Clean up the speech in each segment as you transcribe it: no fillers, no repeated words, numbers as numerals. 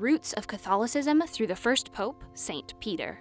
roots of Catholicism through the first pope, Saint Peter.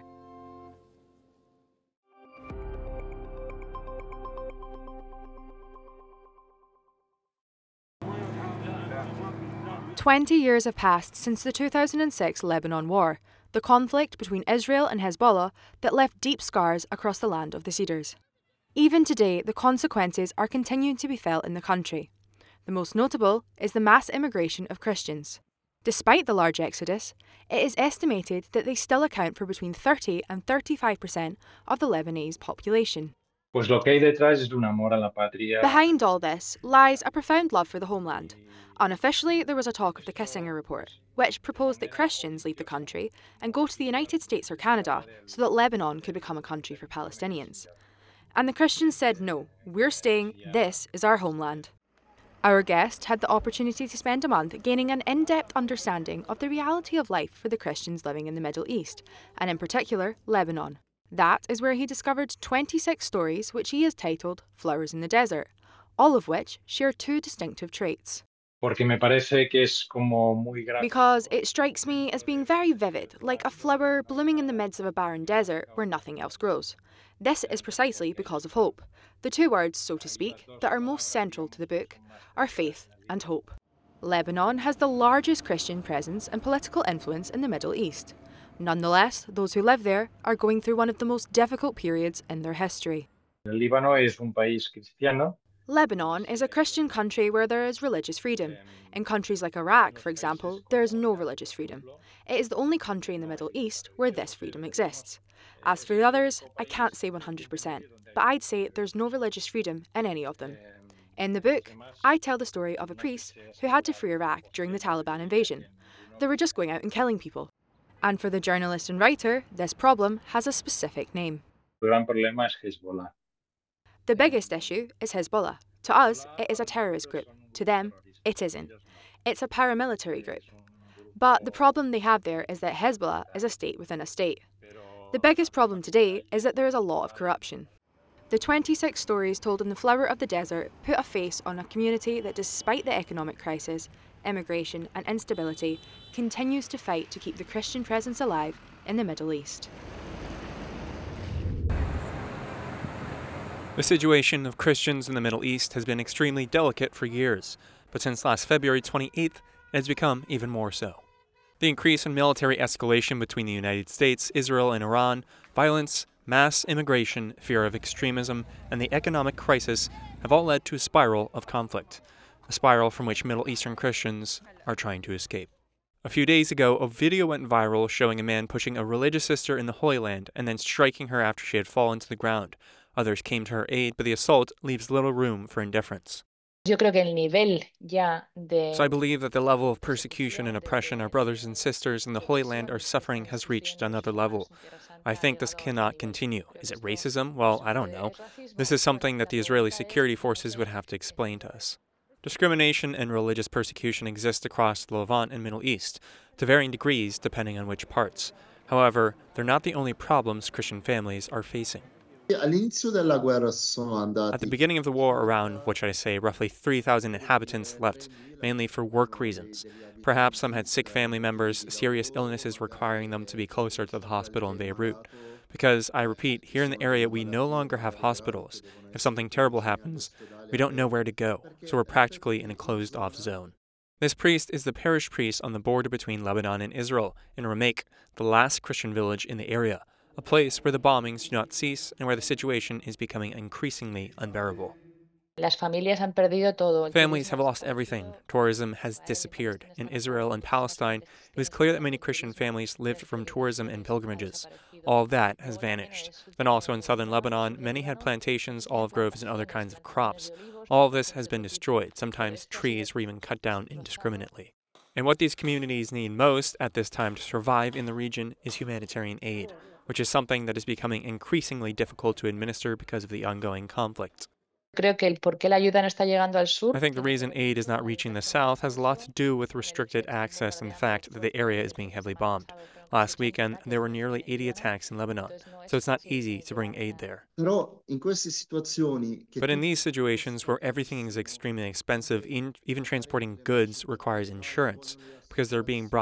"20 years have passed since the 2006 Lebanon War, the conflict between Israel and Hezbollah that left deep scars across the land of the Cedars. Even today, the consequences are continuing to be felt in the country. The most notable is the mass immigration of Christians. Despite the large exodus, it is estimated that they still account for between 30 and 35% of the Lebanese population. Pues lo que hay detrás es un amor a la patria. Behind all this lies a profound love for the homeland. Unofficially, there was a talk of the Kissinger Report, which proposed that Christians leave the country and go to the United States or Canada so that Lebanon could become a country for Palestinians. And the Christians said no, we're staying, this is our homeland. Our guest had the opportunity to spend a month gaining an in-depth understanding of the reality of life for the Christians living in the Middle East, and in particular, Lebanon. That is where he discovered 26 stories which he has titled Flowers in the Desert, all of which share two distinctive traits. Porque me parece que es como muy Because it strikes me as being very vivid, like a flower blooming in the midst of a barren desert where nothing else grows. This is precisely because of hope. The two words, so to speak, that are most central to the book are faith and hope. Lebanon has the largest Christian presence and political influence in the Middle East. Nonetheless, those who live there are going through one of the most difficult periods in their history. El Líbano es un país cristiano. Lebanon is a Christian country where there is religious freedom. In countries like Iraq, for example, there is no religious freedom. It is the only country in the Middle East where this freedom exists. As for the others, I can't say 100%, but I'd say there's no religious freedom in any of them. In the book, I tell the story of a priest who had to free Iraq during the Taliban invasion. They were just going out and killing people. And for the journalist and writer, this problem has a specific name. El gran problema es Hezbollah. The biggest issue is Hezbollah. To us, it is a terrorist group. To them, it isn't. It's a paramilitary group. But the problem they have there is that Hezbollah is a state within a state. The biggest problem today is that there is a lot of corruption. The 26 stories told in The Flower of the Desert put a face on a community that, despite the economic crisis, immigration and instability, continues to fight to keep the Christian presence alive in the Middle East. The situation of Christians in the Middle East has been extremely delicate for years, but since last February 28th, it has become even more so. The increase in military escalation between the United States, Israel, and Iran, violence, mass immigration, fear of extremism, and the economic crisis have all led to a spiral of conflict, a spiral from which Middle Eastern Christians are trying to escape. A few days ago, a video went viral showing a man pushing a religious sister in the Holy Land and then striking her after she had fallen to the ground. Others came to her aid, but the assault leaves little room for indifference. So I believe that the level of persecution and oppression our brothers and sisters in the Holy Land are suffering has reached another level. I think this cannot continue. Is it racism? Well, I don't know. This is something that the Israeli security forces would have to explain to us. Discrimination and religious persecution exist across the Levant and Middle East, to varying degrees depending on which parts. However, they're not the only problems Christian families are facing. At the beginning of the war, around, what should I say, roughly 3,000 inhabitants left, mainly for work reasons. Perhaps some had sick family members, serious illnesses requiring them to be closer to the hospital in Beirut. Because, I repeat, here in the area we no longer have hospitals. If something terrible happens, we don't know where to go, so we're practically in a closed-off zone. This priest is the parish priest on the border between Lebanon and Israel, in Ramek, the last Christian village in the area, a place where the bombings do not cease and where the situation is becoming increasingly unbearable. Families have lost everything. Tourism has disappeared. In Israel and Palestine, it was clear that many Christian families lived from tourism and pilgrimages. All of that has vanished. Then also in southern Lebanon, many had plantations, olive groves, and other kinds of crops. All of this has been destroyed. Sometimes trees were even cut down indiscriminately. And what these communities need most at this time to survive in the region is humanitarian aid, which is something that is becoming increasingly difficult to administer because of the ongoing conflict. I think the reason aid is not reaching the south has a lot to do with restricted access and the fact that the area is being heavily bombed. Last weekend, there were nearly 80 attacks in Lebanon, so it's not easy to bring aid there. But in these situations where everything is extremely expensive, even transporting goods requires insurance, because they're being brought